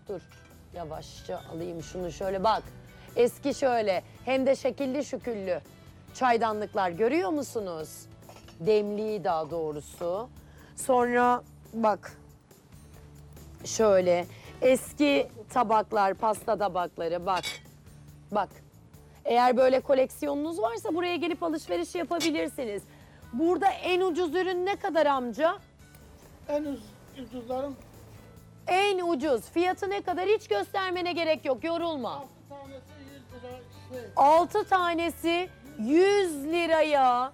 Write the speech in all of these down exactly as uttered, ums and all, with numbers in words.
dur. Yavaşça alayım şunu şöyle bak. Eski şöyle hem de şekilli şüküllü çaydanlıklar görüyor musunuz? Demliği daha doğrusu. Sonra bak şöyle eski tabaklar, pasta tabakları bak. Bak. Eğer böyle koleksiyonunuz varsa buraya gelip alışveriş yapabilirsiniz. Burada en ucuz ürün ne kadar amca? En uz, ucuzlarım En ucuz. Fiyatı ne kadar hiç göstermene gerek yok. Yorulma. altı tanesi yüz lira şey. altı tanesi yüz liraya.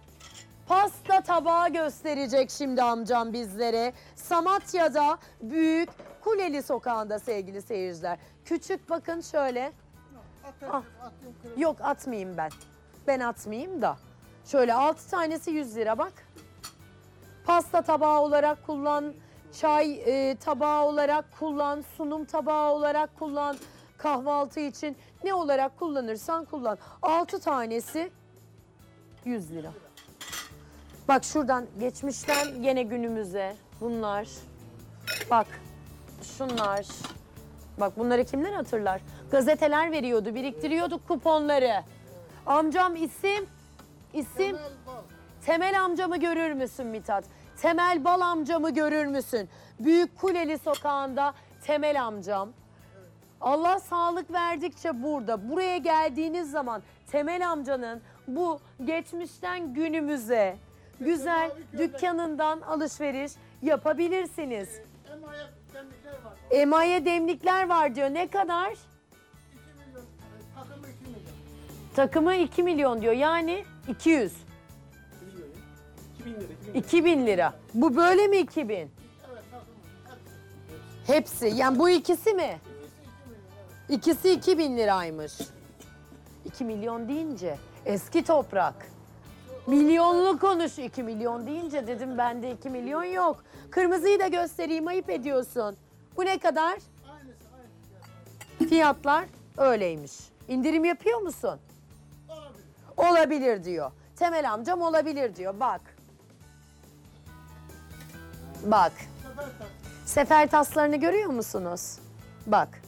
Pasta tabağı gösterecek şimdi amcam bizlere. Samatya'da büyük Kuleli Sokağı'nda sevgili seyirciler. Küçük bakın şöyle. Atarım, Ah. atayım kırmızı. Yok atmayayım ben. Ben atmayayım da. Şöyle altı tanesi yüz lira bak. Pasta tabağı olarak kullan, çay e, tabağı olarak kullan, sunum tabağı olarak kullan, kahvaltı için ne olarak kullanırsan kullan. altı tanesi yüz lira. Bak şuradan geçmişten gene günümüze bunlar. Bak şunlar. Bak bunları kimler hatırlar? Gazeteler veriyordu, biriktiriyorduk kuponları. Amcam isim, isim. Temel bal. Temel amcamı görür müsün Mithat? Temel Bal amcamı görür müsün? Büyük Kuleli Sokağı'nda Temel amcam. Allah sağlık verdikçe burada. Buraya geldiğiniz zaman Temel amcanın bu geçmişten günümüze güzel dükkanından alışveriş yapabilirsiniz. Emaye demlikler var. Emaye demlikler var diyor. Ne kadar? iki milyon. Takımı iki milyon. Takımı iki milyon diyor. Yani iki yüz. iki bin lira. iki bin lira. Bu böyle mi iki bin? Evet takımı. Hepsi. Hepsi. Yani bu ikisi mi? İkisi iki milyon. Evet. İkisi iki bin liraymış. iki milyon deyince eski toprak. Milyonlu konuş. iki milyon deyince dedim bende iki milyon yok. Kırmızıyı da göstereyim ayıp ediyorsun. Bu ne kadar? Aynısı aynı. Fiyatlar öyleymiş. İndirim yapıyor musun? Olabilir. Olabilir diyor. Temel amcam olabilir diyor. Bak. Bak. Sefer tak. Sefer taslarını görüyor musunuz? Bak.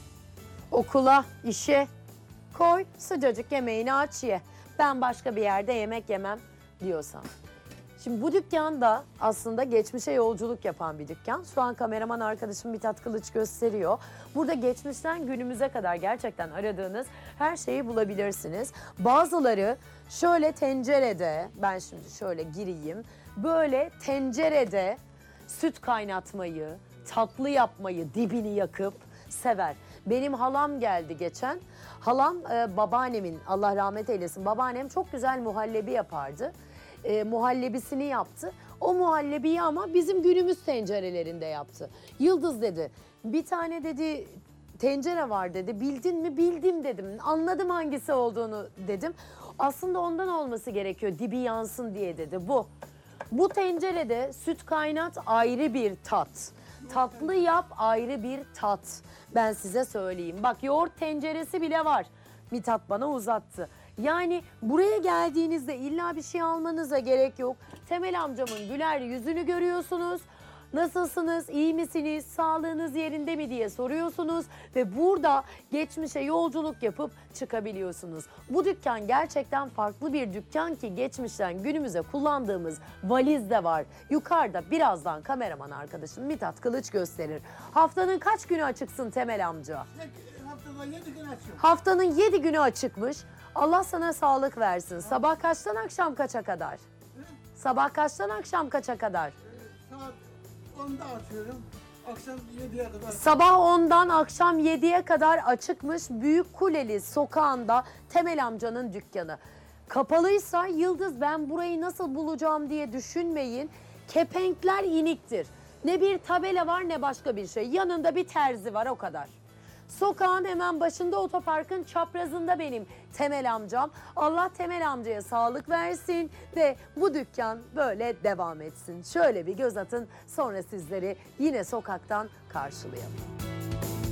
Okula, işe koy, sıcacık yemeğini aç ye. Ben başka bir yerde yemek yemem diyorsan. Şimdi bu dükkan da aslında geçmişe yolculuk yapan bir dükkan. Şu an kameraman arkadaşım Mithat Kılıç gösteriyor. Burada geçmişten günümüze kadar gerçekten aradığınız her şeyi bulabilirsiniz. Bazıları şöyle tencerede, ben şimdi şöyle gireyim, böyle tencerede süt kaynatmayı, tatlı yapmayı, dibini yakıp sever. Benim halam geldi geçen. Halam e, babaannemin, Allah rahmet eylesin, babaannem çok güzel muhallebi yapardı. E, muhallebisini yaptı. O muhallebiyi ama bizim günümüz tencerelerinde yaptı. Yıldız dedi, bir tane dedi tencere var dedi. Bildin mi? Bildim dedim. Anladım hangisi olduğunu dedim. Aslında ondan olması gerekiyor dibi yansın diye dedi. Bu. Bu tencerede süt kaynat ayrı bir tat. Tatlı yap ayrı bir tat. Ben size söyleyeyim. Bak yoğurt tenceresi bile var. Mithat bana uzattı. Yani buraya geldiğinizde illa bir şey almanıza gerek yok. Temel amcamın güler yüzünü görüyorsunuz. Nasılsınız, iyi misiniz, sağlığınız yerinde mi diye soruyorsunuz ve burada geçmişe yolculuk yapıp çıkabiliyorsunuz. Bu dükkan gerçekten farklı bir dükkan ki geçmişten günümüze kullandığımız valiz de var. Yukarıda birazdan kameraman arkadaşım Mithat Kılıç gösterir. Haftanın kaç günü açıksın Temel amca? Tek haftada yedi gün açıyorum. Haftanın yedi günü açıkmış. Allah sana sağlık versin. Sabah kaçtan akşam kaça kadar? Sabah kaçtan akşam kaça kadar? Saat onda açıyorum. Akşam yediye kadar. Sabah ondan akşam yediye kadar açıkmış Büyük Kuleli Sokağı'nda Temel amcanın dükkanı. Kapalıysa Yıldız ben burayı nasıl bulacağım diye düşünmeyin. Kepenkler iniktir. Ne bir tabela var ne başka bir şey. Yanında bir terzi var o kadar. Sokağın hemen başında otoparkın çaprazında benim Temel amcam. Allah Temel amcaya sağlık versin ve bu dükkan böyle devam etsin. Şöyle bir göz atın sonra sizleri yine sokaktan karşılayalım.